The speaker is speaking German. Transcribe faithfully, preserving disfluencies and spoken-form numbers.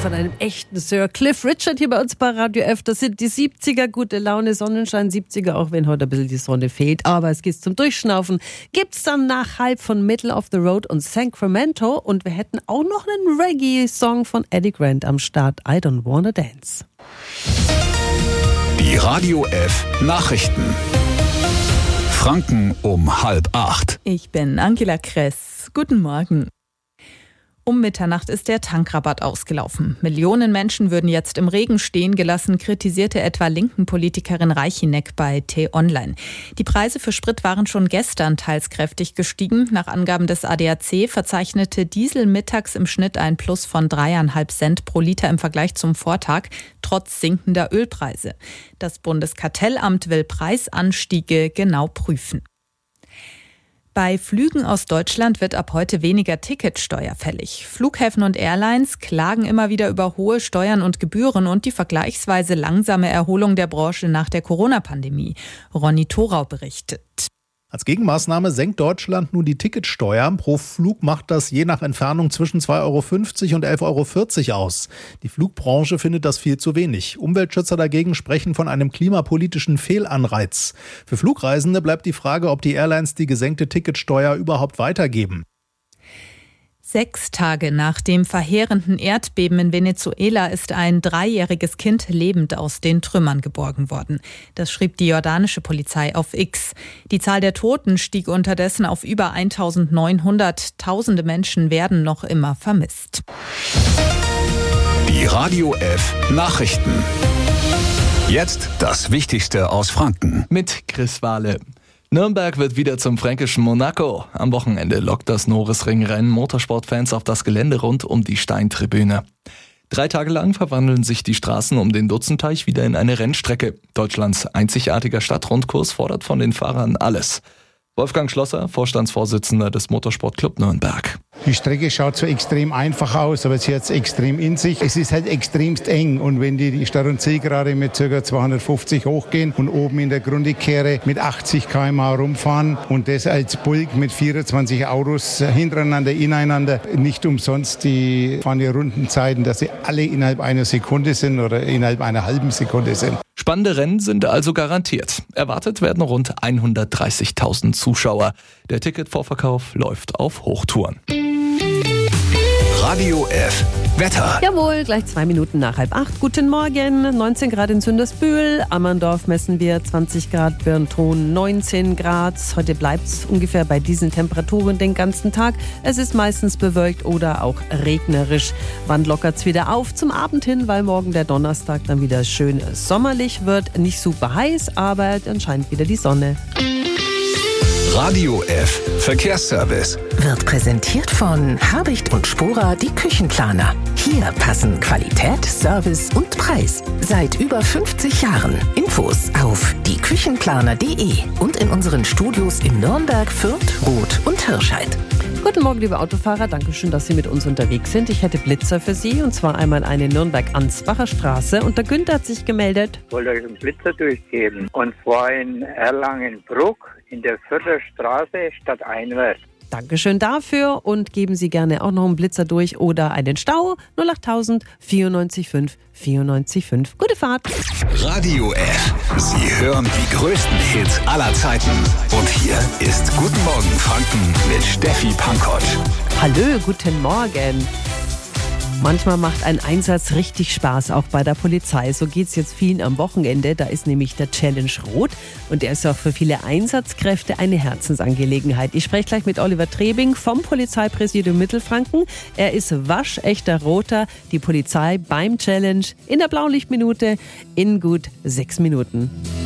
von einem echten Sir Cliff Richard hier bei uns bei Radio F. Das sind die siebziger, gute Laune, Sonnenschein, siebziger, auch wenn heute ein bisschen die Sonne fehlt. Aber es geht zum Durchschnaufen. Gibt's dann nach halb von Middle of the Road und Sacramento. Und wir hätten auch noch einen Reggae-Song von Eddie Grant am Start. I Don't Wanna Dance. Die Radio F Nachrichten. Franken um halb acht. Ich bin Angela Kress. Guten Morgen. Um Mitternacht ist der Tankrabatt ausgelaufen. Millionen Menschen würden jetzt im Regen stehen gelassen, kritisierte etwa linken Politikerin Reichineck bei T-Online. Die Preise für Sprit waren schon gestern teils kräftig gestiegen. Nach Angaben des A D A C verzeichnete Diesel mittags im Schnitt ein Plus von dreieinhalb Cent pro Liter im Vergleich zum Vortag, trotz sinkender Ölpreise. Das Bundeskartellamt will Preisanstiege genau prüfen. Bei Flügen aus Deutschland wird ab heute weniger Ticketsteuer fällig. Flughäfen und Airlines klagen immer wieder über hohe Steuern und Gebühren und die vergleichsweise langsame Erholung der Branche nach der Corona-Pandemie. Ronny Thorau berichtet. Als Gegenmaßnahme senkt Deutschland nun die Ticketsteuer. Pro Flug macht das je nach Entfernung zwischen zwei Euro fünfzig und elf Euro vierzig aus. Die Flugbranche findet das viel zu wenig. Umweltschützer dagegen sprechen von einem klimapolitischen Fehlanreiz. Für Flugreisende bleibt die Frage, ob die Airlines die gesenkte Ticketsteuer überhaupt weitergeben. Sechs Tage nach dem verheerenden Erdbeben in Venezuela ist ein dreijähriges Kind lebend aus den Trümmern geborgen worden. Das schrieb die jordanische Polizei auf X. Die Zahl der Toten stieg unterdessen auf über eintausendneunhundert. Tausende Menschen werden noch immer vermisst. Die Radio F Nachrichten. Jetzt das Wichtigste aus Franken. Mit Chris Wahle. Nürnberg wird wieder zum fränkischen Monaco. Am Wochenende lockt das Norisring-Rennen Motorsportfans auf das Gelände rund um die Steintribüne. Drei Tage lang verwandeln sich die Straßen um den Dutzenteich wieder in eine Rennstrecke. Deutschlands einzigartiger Stadtrundkurs fordert von den Fahrern alles. Wolfgang Schlosser, Vorstandsvorsitzender des Motorsportclub Nürnberg. Die Strecke schaut so extrem einfach aus, aber sie hat es extrem in sich. Es ist halt extremst eng und wenn die, die Start- und Zielgerade mit ca. zweihundertfünfzig hochgehen und oben in der Grundigkehre mit achtzig Kilometer pro Stunde rumfahren und das als Bulk mit vierundzwanzig Autos hintereinander, ineinander, nicht umsonst die fahren die Rundenzeiten, dass sie alle innerhalb einer Sekunde sind oder innerhalb einer halben Sekunde sind. Spannende Rennen sind also garantiert. Erwartet werden rund hundertdreißigtausend Zuschauer. Der Ticketvorverkauf läuft auf Hochtouren. Radio F Wetter. Jawohl, gleich zwei Minuten nach halb acht. Guten Morgen, neunzehn Grad in Sündersbühl, Ammerndorf messen wir zwanzig Grad, Birnthon neunzehn Grad. Heute bleibt es ungefähr bei diesen Temperaturen den ganzen Tag. Es ist meistens bewölkt oder auch regnerisch. Wann lockert es wieder auf zum Abend hin, weil morgen der Donnerstag dann wieder schön sommerlich wird. Nicht super heiß, aber dann scheint wieder die Sonne. Radio F Verkehrsservice wird präsentiert von Habicht und Spora, die Küchenplaner. Hier passen Qualität, Service und Preis. Seit über fünfzig Jahren. Infos auf die küchenplaner punkt de und in unseren Studios in Nürnberg, Fürth, Roth und Hirscheid. Guten Morgen, liebe Autofahrer. Dankeschön, dass Sie mit uns unterwegs sind. Ich hätte Blitzer für Sie, und zwar einmal eine Nürnberg-Ansbacher Straße. Und der Günther hat sich gemeldet. Ich wollte euch einen Blitzer durchgeben. Und zwar in Erlangen-Bruck in der Vierter Straße stadteinwärts. Dankeschön dafür und geben Sie gerne auch noch einen Blitzer durch oder einen Stau. null achttausend vierundneunzig fünf vierundneunzig fünf. Gute Fahrt. Radio F. Sie hören die größten Hits aller Zeiten. Und hier ist Guten Morgen Franken mit Steffi Pankott. Hallo, guten Morgen. Manchmal macht ein Einsatz richtig Spaß, auch bei der Polizei. So geht es jetzt vielen am Wochenende. Da ist nämlich der Challenge Rot und der ist auch für viele Einsatzkräfte eine Herzensangelegenheit. Ich spreche gleich mit Oliver Trebing vom Polizeipräsidium Mittelfranken. Er ist waschechter Roter, die Polizei beim Challenge in der Blaulichtminute in gut sechs Minuten.